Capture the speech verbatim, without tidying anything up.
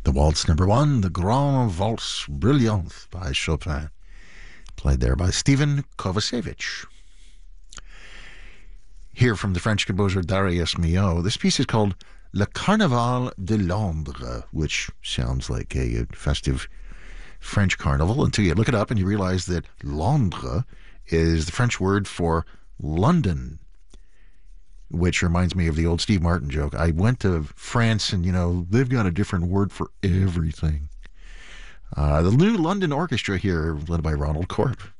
The waltz number one, the Grand Valse Brillante by Chopin, played there by Stephen Kovacevic. Here from the French composer Darius Milhaud, this piece is called Le Carnaval de Londres, which sounds like a festive French carnival until you look it up and you realize that Londres is the French word for London, which reminds me of the old Steve Martin joke. I went to France and, you know, they've got a different word for everything. Uh, the new London Orchestra here, led by Ronald Corp.